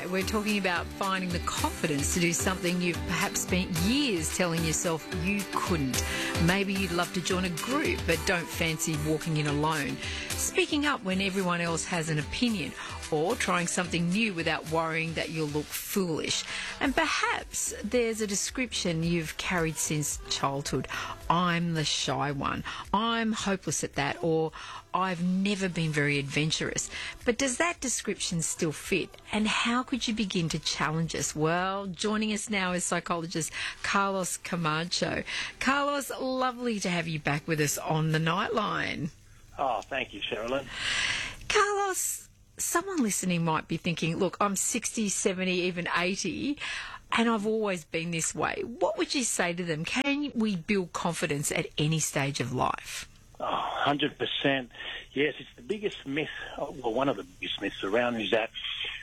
tonight we're talking about finding the confidence to do something you've perhaps spent years telling yourself you couldn't. Maybe you'd love to join a group but don't fancy walking in alone. Speaking up when everyone else has an opinion, or trying something new without worrying that you'll look foolish. And perhaps there's a description you've carried since childhood. I'm the shy one. I'm hopeless at that. Or I've never been very adventurous. But does that description still fit? And how could you begin to challenge us? Well, joining us now is psychologist Carlos Camacho. Carlos, lovely to have you back with us on the Nightline. Oh, thank you, Sherilyn. Carlos, someone listening might be thinking, look, I'm 60, 70, even 80, and I've always been this way. What would you say to them? Can we build confidence at any stage of life? Oh, 100%. Yes, it's the biggest myth, well, one of the biggest myths around is that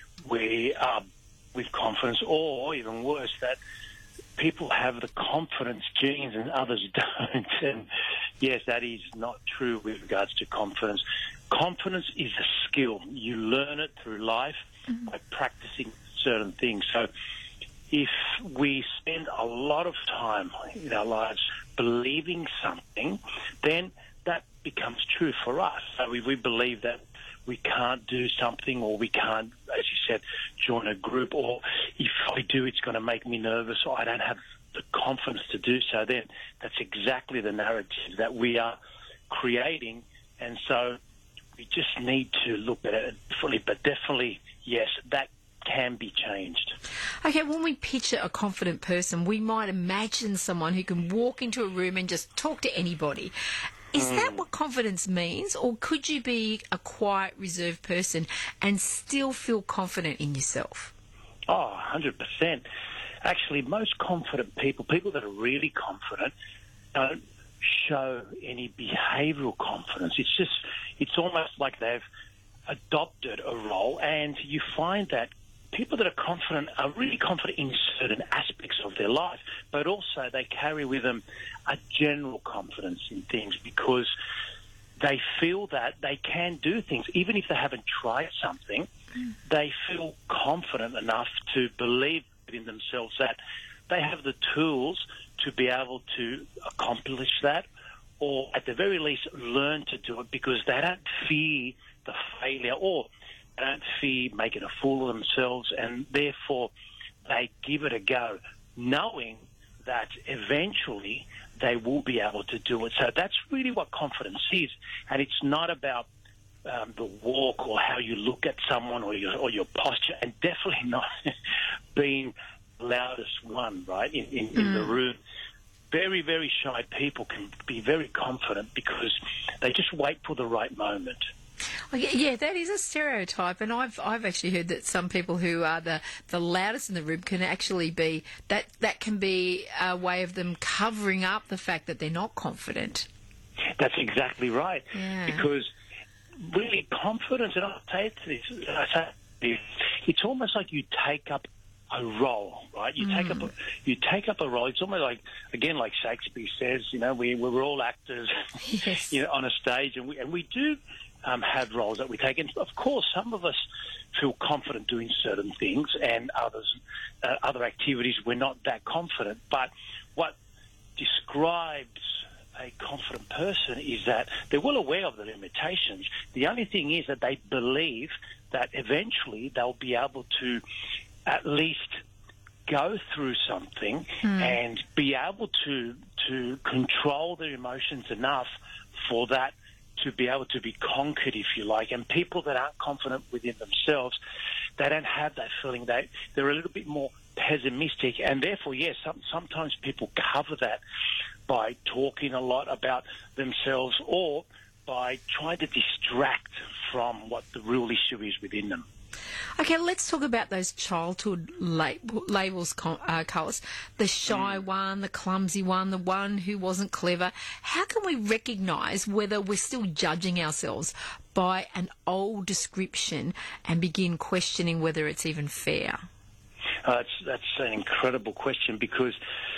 we are with confidence, or even worse, that people have the confidence genes and others don't. And yes, that is not true with regards to confidence. Confidence is a skill. You learn it through life by practicing certain things. So if we spend a lot of time in our lives believing something, then that becomes true for us. So if we believe that we can't do something, or we can't, as you said, join a group, or if I do, it's going to make me nervous, or I don't have the confidence to do so, then that's exactly the narrative that we are creating. And so we just need to look at it differently, but definitely, yes, that can be changed. Okay, when we picture a confident person, we might imagine someone who can walk into a room and just talk to anybody. Is that what confidence means, or could you be a quiet, reserved person and still feel confident in yourself? Oh, 100%. Actually, most confident people that are really confident, don't show any behavioural confidence. It's almost like they've adopted a role, and you find that people that are confident are really confident in certain aspects of their life, but also they carry with them a general confidence in things because they feel that they can do things. Even if they haven't tried something, they feel confident enough to believe in themselves that they have the tools to be able to accomplish that, or at the very least learn to do it, because they don't fear the failure, or they don't fear making a fool of themselves, and therefore they give it a go, knowing that eventually they will be able to do it. So that's really what confidence is, and it's not about the walk or how you look at someone or your posture, and definitely not being the loudest one, right, in the room. Very, very shy people can be very confident because they just wait for the right moment. Yeah, that is a stereotype, and I've actually heard that some people who are the loudest in the room can actually be that can be a way of them covering up the fact that they're not confident. That's exactly right. Yeah. Because really confidence, and I say this, it's almost like you take up a role, right? You take up a role. It's almost like Shakespeare says, we're all actors, Yes. on a stage, and we do have roles that we take. And of course, some of us feel confident doing certain things, and other activities we're not that confident. But what describes a confident person is that they're well aware of the limitations. The only thing is that they believe that eventually they'll be able to at least go through something and be able to control their emotions enough for that to be able to be conquered, if you like. And people that aren't confident within themselves, they don't have that feeling. They're a little bit more pessimistic, and therefore, yes, sometimes people cover that by talking a lot about themselves, or by trying to distract from what the real issue is within them. Okay, let's talk about those childhood labels, Carlos. The shy one, the clumsy one, the one who wasn't clever. How can we recognise whether we're still judging ourselves by an old description and begin questioning whether it's even fair? That's an incredible question, because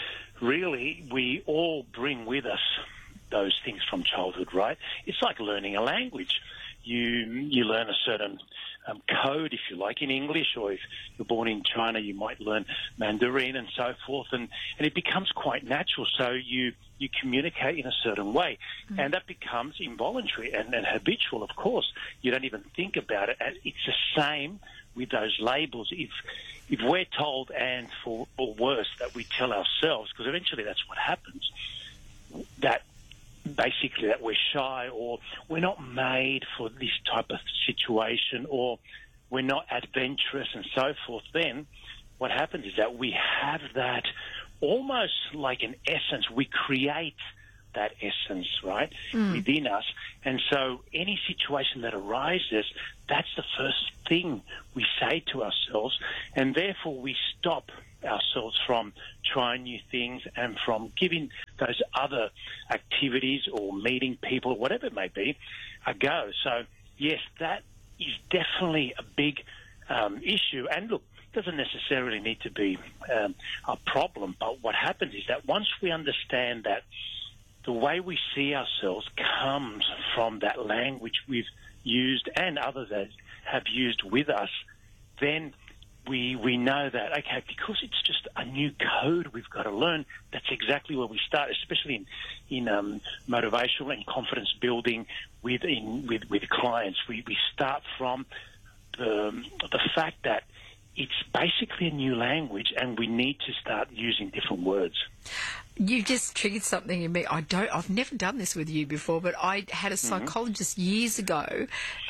really we all bring with us those things from childhood, right? It's like learning a language. You learn a certain code, if you like, in English, or if you're born in China, you might learn Mandarin and so forth, and it becomes quite natural. So you communicate in a certain way, and that becomes involuntary and habitual, of course. You don't even think about it. And it's the same with those labels. If we're told, and or worse, that we tell ourselves, because eventually that's what happens, that basically that we're shy, or we're not made for this type of situation, or we're not adventurous and so forth, then what happens is that we have that almost like an essence. We create that essence, right, within us. And so any situation that arises, that's the first thing we say to ourselves, and therefore we stop ourselves from trying new things and from giving those other activities or meeting people, whatever it may be, a go. So, yes, that is definitely a big issue. And look, it doesn't necessarily need to be a problem, but what happens is that once we understand that the way we see ourselves comes from that language we've used and others that have used with us, then we know that, okay, because it's just a new code we've got to learn, that's exactly where we start, especially in motivational and confidence building with clients. We start from the fact that it's basically a new language and we need to start using different words. You just triggered something in me. I've never done this with you before, but I had a psychologist years ago.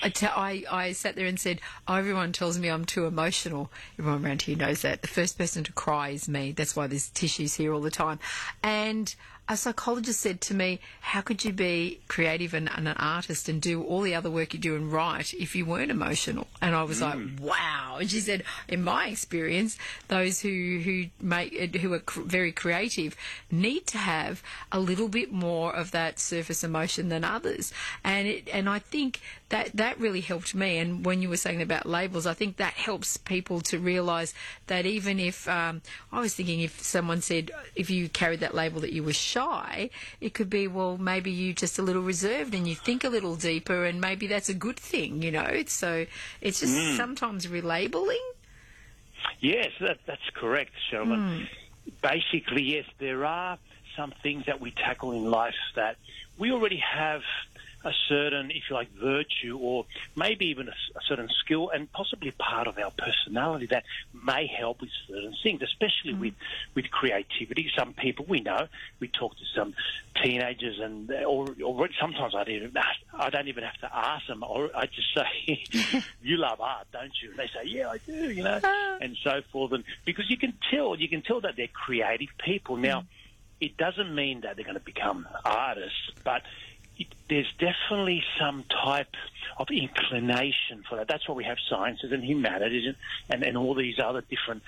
I sat there and said, everyone tells me I'm too emotional. Everyone around here knows that. The first person to cry is me. That's why there's tissues here all the time. And a psychologist said to me, how could you be creative and an artist and do all the other work you do and write if you weren't emotional? And I was like, wow. And she said, in my experience, those who are very creative need to have a little bit more of that surface emotion than others. And I think that really helped me. And when you were saying about labels, I think that helps people to realise that even if, I was thinking if someone said, if you carried that label that you were shy, it could be, well, maybe you just a little reserved and you think a little deeper, and maybe that's a good thing, you know. So it's just sometimes relabeling. Yes, that's correct, Sherilyn. Basically, yes, there are some things that we tackle in life that we already have a certain, if you like, virtue, or maybe even a certain skill, and possibly part of our personality that may help with certain things, especially with creativity. Some people, we know, we talk to some teenagers, and or sometimes I don't even have to ask them, or I just say, you love art, don't you? And they say, yeah, I do, you know, and so forth. And because you can tell that they're creative people. Now, it doesn't mean that they're going to become artists, but there's definitely some type of inclination for that. That's why we have sciences and humanities and all these other different,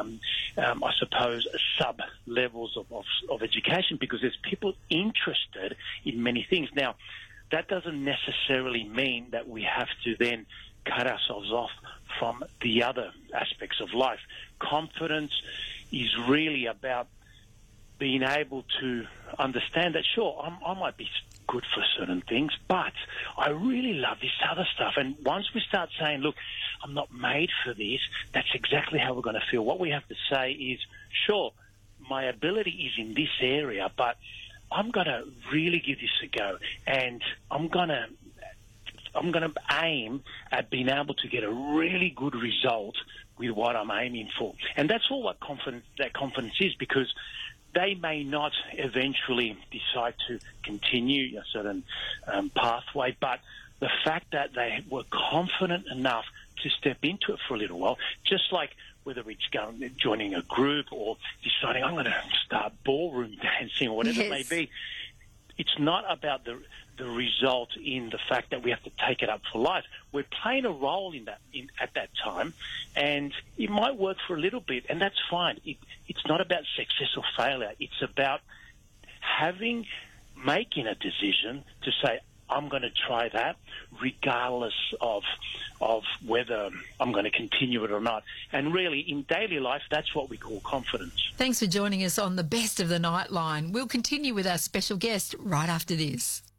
I suppose, sub-levels of education, because there's people interested in many things. Now, that doesn't necessarily mean that we have to then cut ourselves off from the other aspects of life. Confidence is really about being able to understand that, sure, I might be good for certain things, but I really love this other stuff. And once we start saying, look, I'm not made for this, that's exactly how we're going to feel. What we have to say is, sure, my ability is in this area, but I'm going to really give this a go, and I'm going to aim at being able to get a really good result with what I'm aiming for. And that's all what confidence is, because they may not eventually decide to continue a certain pathway, but the fact that they were confident enough to step into it for a little while, just like whether it's joining a group or deciding I'm going to start ballroom dancing or whatever it may be, it's not about the result in the fact that we have to take it up for life. We're playing a role in that at that time, and it might work for a little bit, and that's fine. It's not about success or failure. It's about making a decision to say, I'm going to try that regardless of whether I'm going to continue it or not. And really, in daily life, that's what we call confidence. Thanks for joining us on the Best of the Nightline. We'll continue with our special guest right after this.